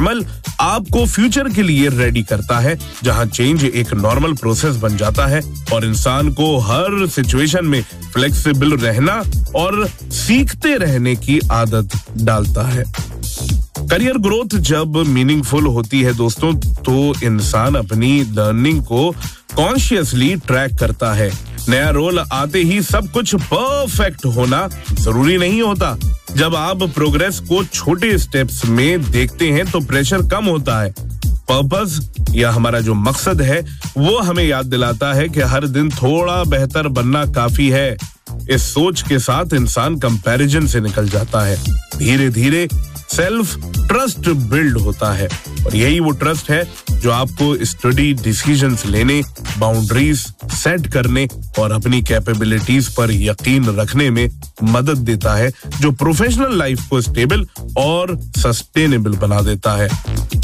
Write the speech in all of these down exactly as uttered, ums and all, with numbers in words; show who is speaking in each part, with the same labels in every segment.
Speaker 1: अमल आपको फ्यूचर के लिए रेडी करता है, जहां चेंज एक नॉर्मल प्रोसेस बन जाता है और इंसान को हर सिचुएशन में फ्लेक्सिबल रहना और सीखते रहने की आदत डालता है। करियर ग्रोथ जब मीनिंगफुल होती है दोस्तों, तो इंसान अपनी लर्निंग को कॉन्शियसली ट्रैक करता है। नया रोल आते ही सब कुछ परफेक्ट होना जरूरी नहीं होता। जब आप प्रोग्रेस को छोटे स्टेप्स में देखते हैं तो प्रेशर कम होता है। पर्पस या हमारा जो मकसद है वो हमें याद दिलाता है कि हर दिन थोड़ा बेहतर बनना काफी है। इस सोच के साथ इंसान कंपैरिजन से निकल जाता है। धीरे धीरे सेल्फ ट्रस्ट बिल्ड होता है और यही वो ट्रस्ट है जो आपको स्टडी डिसीजंस लेने, बाउंड्रीज सेट करने और अपनी कैपेबिलिटीज पर यकीन रखने में मदद देता है, जो प्रोफेशनल लाइफ को स्टेबल और सस्टेनेबल बना देता है।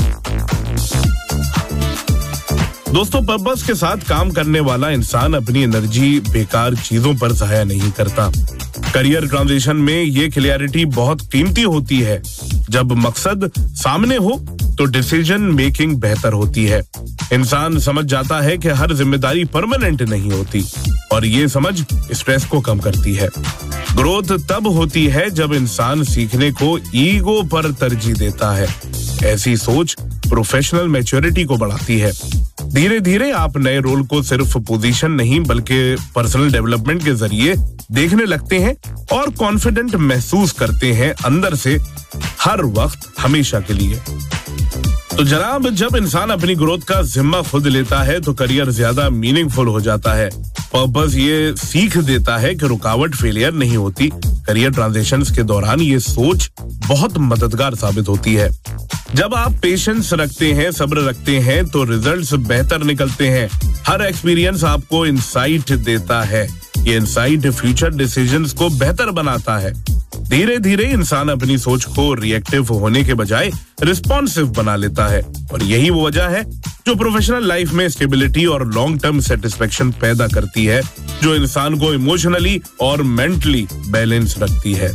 Speaker 1: दोस्तों, पर्पस के साथ काम करने वाला इंसान अपनी एनर्जी बेकार चीजों पर जाया नहीं करता। करियर ट्रांजिशन में ये क्लियरिटी बहुत कीमती होती है। जब मकसद सामने हो तो डिसीजन मेकिंग बेहतर होती है। इंसान समझ जाता है कि हर जिम्मेदारी परमानेंट नहीं होती और ये समझ स्ट्रेस को कम करती है। ग्रोथ तब होती है जब इंसान सीखने को ईगो पर तरजीह देता है। ऐसी सोच प्रोफेशनल मैच्योरिटी को बढ़ाती है। धीरे धीरे आप नए रोल को सिर्फ पोजीशन नहीं बल्कि पर्सनल डेवलपमेंट के जरिए देखने लगते हैं और कॉन्फिडेंट महसूस करते हैं अंदर से, हर वक्त, हमेशा के लिए। तो जनाब, जब इंसान अपनी ग्रोथ का जिम्मा खुद लेता है तो करियर ज्यादा मीनिंगफुल हो जाता है। पर्पस ये सीख देता है कि रुकावट फेलियर नहीं होती। करियर ट्रांजिशंस के दौरान ये सोच बहुत मददगार साबित होती है। जब आप पेशेंस रखते हैं, सब्र रखते हैं, तो रिजल्ट्स बेहतर निकलते हैं। हर एक्सपीरियंस आपको इंसाइट देता है। ये इंसाइट फ्यूचर डिसीजंस को बेहतर बनाता है। धीरे धीरे इंसान अपनी सोच को रिएक्टिव होने के बजाय रिस्पॉन्सिव बना लेता है और यही वो वजह है जो प्रोफेशनल लाइफ में स्टेबिलिटी और लॉन्ग टर्म सेटिस्फेक्शन पैदा करती है, जो इंसान को इमोशनली और मेंटली बैलेंस रखती है।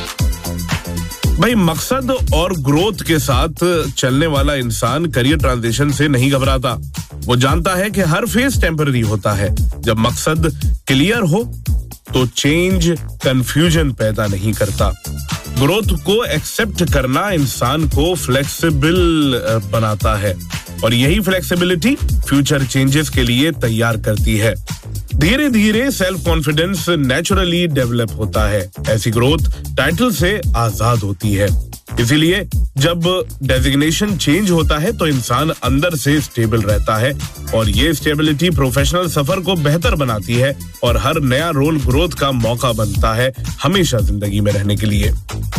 Speaker 1: भाई, मकसद और ग्रोथ के साथ चलने वाला इंसान करियर ट्रांजिशन से नहीं घबराता। वो जानता है कि हर फेज टेम्पररी होता है। जब मकसद क्लियर हो तो चेंज कंफ्यूजन पैदा नहीं करता। ग्रोथ को एक्सेप्ट करना इंसान को फ्लेक्सिबल बनाता है और यही फ्लेक्सिबिलिटी फ्यूचर चेंजेस के लिए तैयार करती है। धीरे धीरे सेल्फ कॉन्फिडेंस नेचुरली डेवलप होता है। ऐसी ग्रोथ टाइटल से आजाद होती है। इसीलिए जब डेजिग्नेशन चेंज होता है तो इंसान अंदर से स्टेबल रहता है और ये स्टेबिलिटी प्रोफेशनल सफर को बेहतर बनाती है और हर नया रोल ग्रोथ का मौका बनता है हमेशा जिंदगी में रहने के लिए।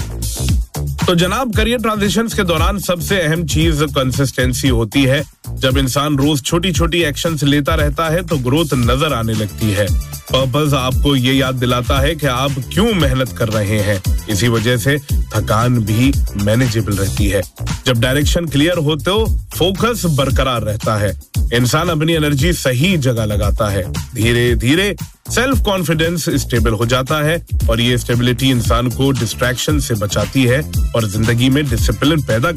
Speaker 1: तो जनाब, करियर ट्रांजिशंस के दौरान सबसे अहम चीज कंसिस्टेंसी होती है। जब इंसान रोज छोटी छोटी एक्शंस लेता रहता है तो ग्रोथ नजर आने लगती है। पर्पस आपको ये याद दिलाता है कि आप क्यों मेहनत कर रहे हैं। इसी वजह से थकान भी मैनेजेबल रहती है। जब डायरेक्शन क्लियर हो तो फोकस बरकरार रहता है। इंसान अपनी एनर्जी सही जगह लगाता है। धीरे धीरे सेल्फ कॉन्फिडेंस स्टेबल हो जाता है और ये स्टेबिलिटी इंसान को डिस्ट्रैक्शन से बचाती है और जिंदगी में डिसिप्लिन पैदा